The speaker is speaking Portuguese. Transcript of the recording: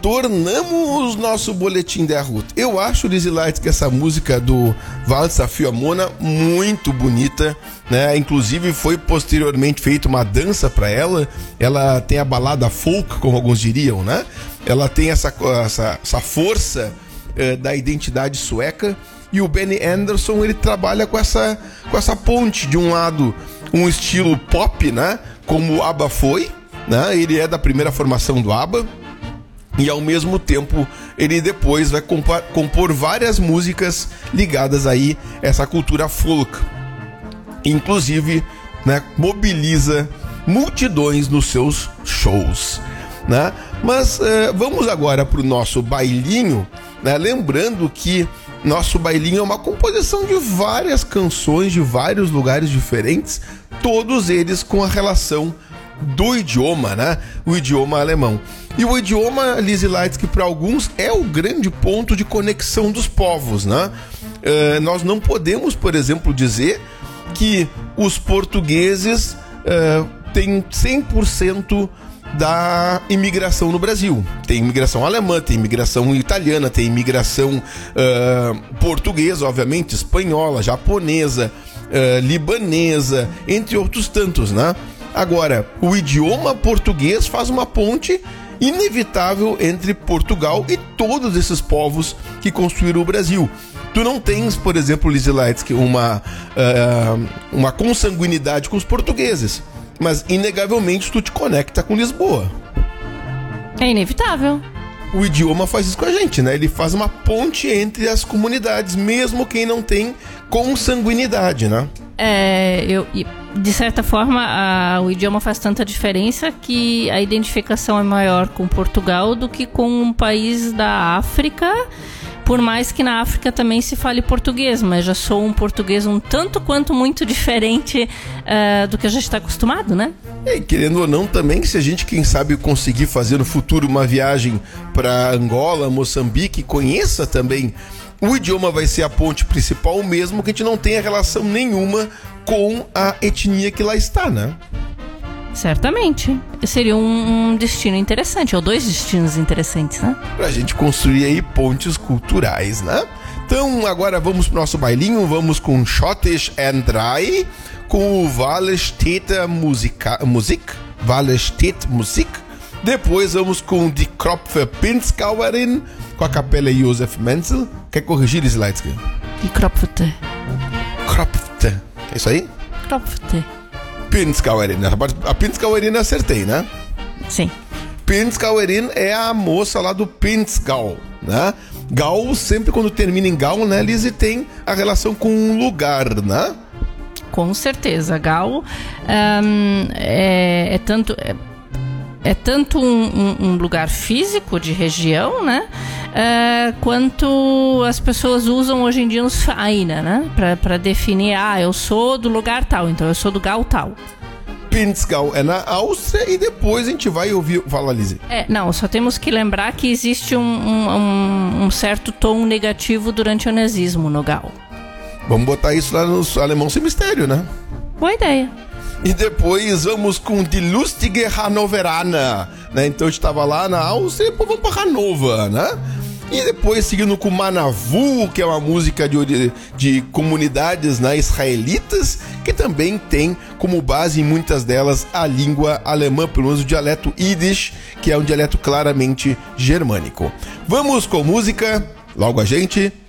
retornamos nosso boletim da Ruth. Eu acho, Lizzy Lights, que essa música do Valsa Fiamona muito bonita, né? Inclusive foi posteriormente feita uma dança para ela. Ela tem a balada folk, como alguns diriam, né? Ela tem essa força da identidade sueca. E o Benny Andersson, ele trabalha com essa ponte. De um lado, um estilo pop, né? Como o ABBA foi, né? Ele é da primeira formação do ABBA. E ao mesmo tempo, ele depois vai compor várias músicas ligadas aí a essa cultura folk. Inclusive, né, mobiliza multidões nos seus shows, né? Mas vamos agora para o nosso bailinho, né? Lembrando que nosso bailinho é uma composição de várias canções de vários lugares diferentes, todos eles com a relação do idioma, né? O idioma alemão. E o idioma, Lizzy Lights, que para alguns é o grande ponto de conexão dos povos, né? Nós não podemos, por exemplo, dizer que os portugueses têm 100% da imigração no Brasil. Tem imigração alemã, tem imigração italiana, tem imigração portuguesa, obviamente, espanhola, japonesa, libanesa, entre outros tantos, né? Agora, o idioma português faz uma ponte inevitável entre Portugal e todos esses povos que construíram o Brasil. Tu não tens, por exemplo, Lizzy Lights, uma consanguinidade com os portugueses, mas inegavelmente tu te conecta com Lisboa. É inevitável. O idioma faz isso com a gente, né? Ele faz uma ponte entre as comunidades, mesmo quem não tem consanguinidade, né? De certa forma, o idioma faz tanta diferença que a identificação é maior com Portugal do que com um país da África, por mais que na África também se fale português, mas já sou um português um tanto quanto muito diferente do que a gente está acostumado, né? E querendo ou não também, se a gente, quem sabe, conseguir fazer no futuro uma viagem para Angola, Moçambique, conheça também, o idioma vai ser a ponte principal, mesmo que a gente não tenha relação nenhuma com a etnia que lá está, né? Certamente. Seria um destino interessante, ou dois destinos interessantes, né? Pra gente construir aí pontes culturais, né? Então, agora vamos pro nosso bailinho, vamos com Schottisch and Drei, com o Valestedt Musik. Depois vamos com Die Kropfe Pinzgauerin, com a capela Josef Menzel. Quer corrigir, Lizzy Lights? Die Kropfe. É isso aí? Kropfe. Pinzgauerin. A Pinzgauerin eu acertei, né? Sim. Pinzgauerin é a moça lá do Pinzgau, né? Gau, sempre quando termina em Gau, né, Lizzy, tem a relação com um lugar, né? Com certeza. Gau é tanto um lugar físico de região, né? Quanto as pessoas usam hoje em dia nos Vereine, né? Para definir, eu sou do lugar tal, então eu sou do Gau tal. Pinzgau é na Áustria e depois a gente vai ouvir... Fala, Lizzy. Não, só temos que lembrar que existe um certo tom negativo durante o nazismo no Gau. Vamos botar isso lá no Alemão Sem Mistério, né? Boa ideia. E depois vamos com Die Lustige Hannoveraner, né? Então a gente estava lá na Áustria e depois vamos para Hannover, né? E depois seguindo com Manavu, que é uma música de comunidades, né, israelitas, que também tem como base em muitas delas a língua alemã, pelo menos o dialeto Yiddish, que é um dialeto claramente germânico. Vamos com música, logo a gente